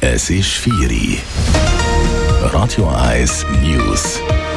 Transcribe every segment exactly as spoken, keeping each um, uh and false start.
Es ist vier Uhr. Radio eins News.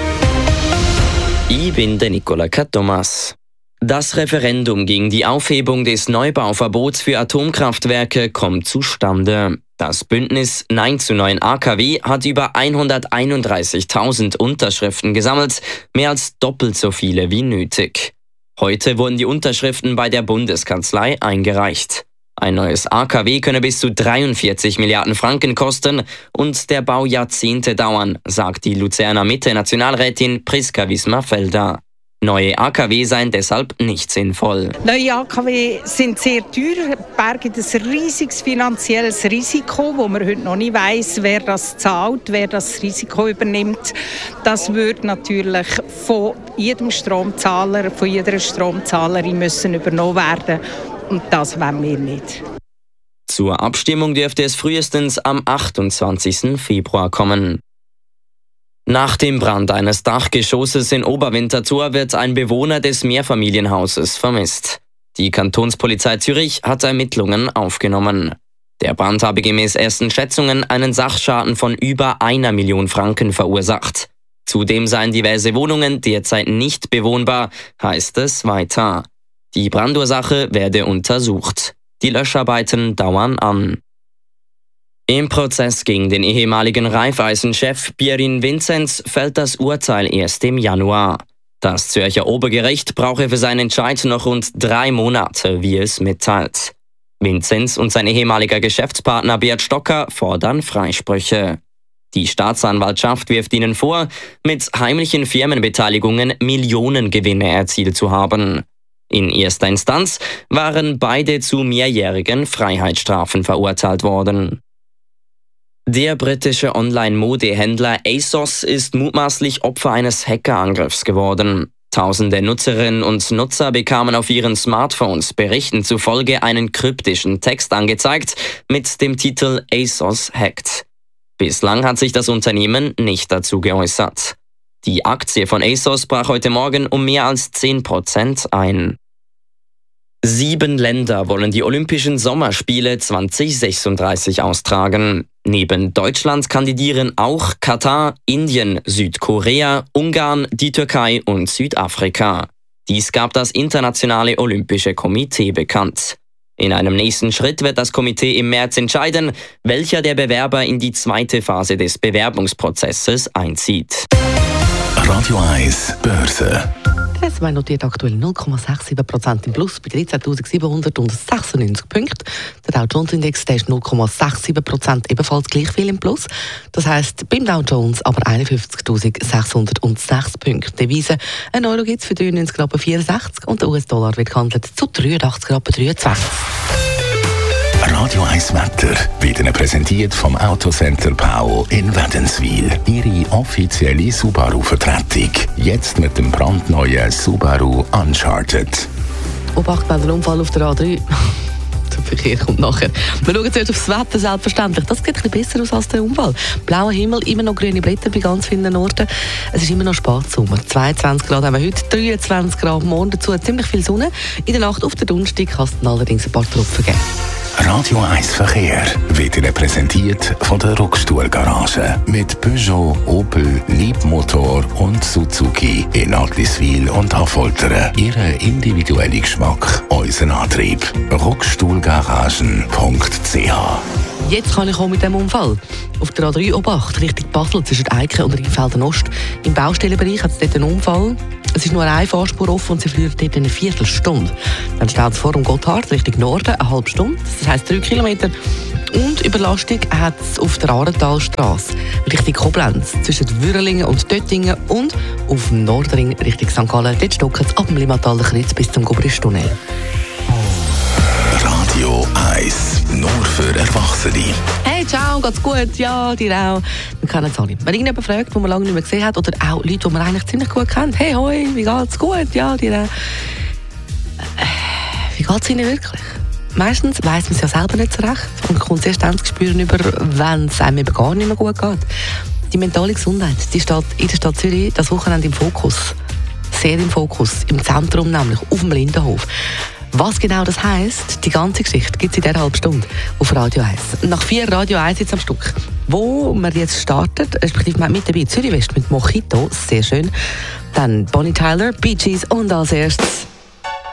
Ich bin der Nicola Thomas. Das Referendum gegen die Aufhebung des Neubauverbots für Atomkraftwerke kommt zustande. Das Bündnis Nein zu neuen A K W hat über hunderteinunddreißigtausend Unterschriften gesammelt, mehr als doppelt so viele wie nötig. Heute wurden die Unterschriften bei der Bundeskanzlei eingereicht. Ein neues A K W könne bis zu dreiundvierzig Milliarden Franken kosten und der Bau Jahrzehnte dauern, sagt die Luzerner Mitte-Nationalrätin Priska Wismar-Felder. Neue A K W seien deshalb nicht sinnvoll. Neue A K W sind sehr teuer, bergen ein riesiges finanzielles Risiko, wo man heute noch nicht weiss, wer das zahlt, wer das Risiko übernimmt. Das würde natürlich von jedem Stromzahler, von jeder Stromzahlerin müssen übernommen werden. Und das wollen wir nicht. Zur Abstimmung dürfte es frühestens am achtundzwanzigsten Februar kommen. Nach dem Brand eines Dachgeschosses in Oberwinterthur wird ein Bewohner des Mehrfamilienhauses vermisst. Die Kantonspolizei Zürich hat Ermittlungen aufgenommen. Der Brand habe gemäß ersten Schätzungen einen Sachschaden von über einer Million Franken verursacht. Zudem seien diverse Wohnungen derzeit nicht bewohnbar, heißt es weiter. Die Brandursache werde untersucht. Die Löscharbeiten dauern an. Im Prozess gegen den ehemaligen Raiffeisen-Chef Pierin Vinzenz fällt das Urteil erst im Januar. Das Zürcher Obergericht brauche für seinen Entscheid noch rund drei Monate, wie es mitteilt. Vinzenz und sein ehemaliger Geschäftspartner Bert Stocker fordern Freisprüche. Die Staatsanwaltschaft wirft ihnen vor, mit heimlichen Firmenbeteiligungen Millionengewinne erzielt zu haben. In erster Instanz waren beide zu mehrjährigen Freiheitsstrafen verurteilt worden. Der britische Online-Modehändler ASOS ist mutmaßlich Opfer eines Hackerangriffs geworden. Tausende Nutzerinnen und Nutzer bekamen auf ihren Smartphones Berichten zufolge einen kryptischen Text angezeigt mit dem Titel ASOS hackt. Bislang hat sich das Unternehmen nicht dazu geäußert. Die Aktie von ASOS brach heute Morgen um mehr als zehn Prozent ein. Sieben Länder wollen die Olympischen Sommerspiele zwanzig sechsunddreißig austragen. Neben Deutschland kandidieren auch Katar, Indien, Südkorea, Ungarn, die Türkei und Südafrika. Dies gab das Internationale Olympische Komitee bekannt. In einem nächsten Schritt wird das Komitee im März entscheiden, welcher der Bewerber in die zweite Phase des Bewerbungsprozesses einzieht. Radio eins Börse. Der S und P notiert aktuell null Komma siebenundsechzig Prozent im Plus bei dreizehntausendsiebenhundertsechsundneunzig Punkten. Der Dow Jones Index der ist null Komma siebenundsechzig Prozent ebenfalls gleich viel im Plus. Das heisst, beim Dow Jones aber einundfünfzigtausendsechshundertsechs Punkte. Devise, ein Euro gibt es für dreiundneunzig Komma vierundsechzig und der U S-Dollar wird gehandelt zu dreiundachtzig Komma dreiundzwanzig. Radio eins Wetter wird Ihnen präsentiert vom Autocenter Pau in Wädenswil. Ihre offizielle Subaru-Vertretung. Jetzt mit dem brandneuen Subaru Uncharted. Obacht bei einem Unfall auf der A drei. Der Verkehr kommt nachher. Wir schauen zuerst aufs Wetter, selbstverständlich. Das sieht ein bisschen besser aus als der Unfall. Blauer Himmel, immer noch grüne Blätter bei ganz vielen Orten. Es ist immer noch Spätsommer. zweiundzwanzig Grad haben wir heute, dreiundzwanzig Grad morgen dazu. Ziemlich viel Sonne. In der Nacht auf der Donnerstag kann es dann allerdings ein paar Tropfen geben. Radio eins Verkehr wird Ihnen präsentiert von der Rockstuhl-Garage. Mit Peugeot, Opel, Leapmotor und Suzuki in Adliswil und Affoltern. Ihren individuellen Geschmack, unseren Antrieb. rockstuhlgaragen punkt c h. Jetzt kann ich auch mit dem Unfall. Auf der A drei Obacht, Richtung Basel, zwischen Eiken und Rheinfelden Ost. Im Baustellenbereich hat es dort einen Unfall. Es ist nur eine Fahrspur offen und sie verliert dort eine Viertelstunde. Dann steht es vor dem Gotthard Richtung Norden eine halbe Stunde, das heisst drei Kilometer. Und Überlastung hat es auf der Arentalstrasse Richtung Koblenz, zwischen Würrelingen und Döttingen und auf dem Nordring Richtung Sankt Gallen. Dort stockt es ab dem Limmataler Kreuz bis zum Gobristunnel. Radio eins, nur für Erwachsene. Hey, ciao, geht's gut? Ja, dir auch. Wir kennen es alle. Wenn irgendjemand fragt, den man lange nicht mehr gesehen hat, oder auch Leute, die man eigentlich ziemlich gut kennt. Hey, hoi, wie geht's? Gut? Ja, dir auch. Wie geht's Ihnen wirklich? Meistens weiss man es ja selber nicht so recht und kommt erst dann zu spüren, über, wenn es einem eben gar nicht mehr gut geht. Die mentale Gesundheit, die steht in der Stadt Zürich das Wochenende im Fokus. Sehr im Fokus, im Zentrum nämlich, auf dem Lindenhof. Was genau das heisst, die ganze Geschichte gibt es in dieser halben Stunde auf Radio eins. Nach vier Radio eins jetzt am Stück. Wo wir jetzt startet, respektive mit dabei Zürich West mit Mojito, sehr schön. Dann Bonnie Tyler, Bee Gees und als erstes